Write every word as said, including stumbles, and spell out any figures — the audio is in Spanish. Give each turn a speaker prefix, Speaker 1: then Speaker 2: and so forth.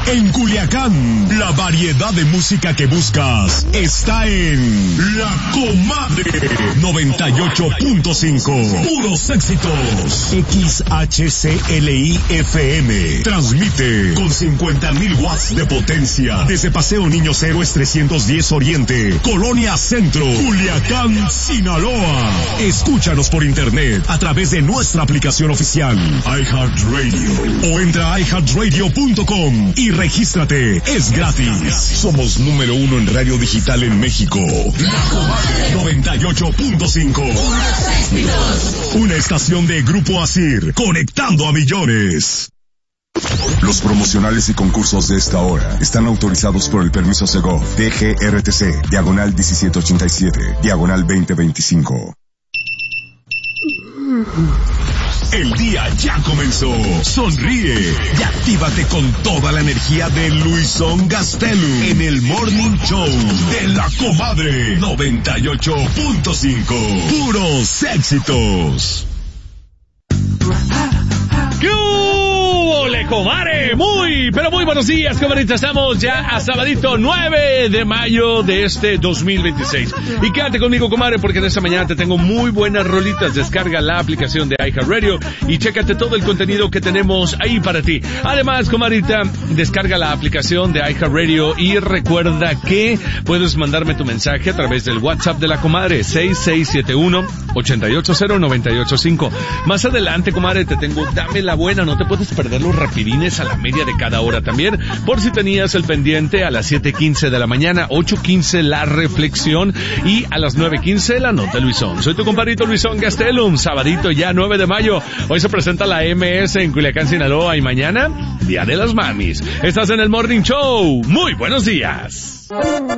Speaker 1: En Culiacán, la variedad de música que buscas está en La Comadre noventa y ocho punto cinco. Puros éxitos. X H C L I F M. Transmite con cincuenta mil watts de potencia desde Paseo Niños Héroes trescientos diez Oriente, Colonia Centro, Culiacán, Sinaloa. Escúchanos por internet a través de nuestra aplicación oficial iHeartRadio o entra a i heart radio punto com y regístrate. Es gratis. Somos número uno en radio digital en México. La Comadre noventa y ocho punto cinco. Una estación de Grupo Asir, conectando a millones. Los promocionales y concursos de esta hora están autorizados por el permiso Segov D G R T C, diagonal diecisiete ochenta y siete, diagonal veinte veinticinco. El día ya comenzó. Sonríe y actívate con toda la energía de Luisón Gastelum en el Morning Show de La Comadre noventa y ocho punto cinco. Puros éxitos.
Speaker 2: ¡Qué hule, comadre! Muy, pero muy buenos días, comadrita. Estamos ya a sabadito nueve de mayo de este dos mil veintiséis. Y quédate conmigo, comadre, porque en esta mañana te tengo muy buenas rolitas. Descarga la aplicación de iHeartRadio y chécate todo el contenido que tenemos ahí para ti. Además, comadrita, descarga la aplicación de iHeartRadio y recuerda que puedes mandarme tu mensaje a través del WhatsApp de la comadre seis seis siete uno, ocho ocho cero, nueve ocho cinco. Más adelante, comadre, te tengo Dame la Buena. No te puedes perder los rapidines a la media de cada hora también, por si tenías el pendiente. A las siete quince de la mañana, ocho quince la reflexión y a las nueve quince la nota Luisón. Soy tu compadrito Luisón Gastelum. Sabadito ya nueve de mayo. Hoy se presenta la M S en Culiacán, Sinaloa, y mañana Día de las Mamis. Estás en el Morning Show. Muy buenos días.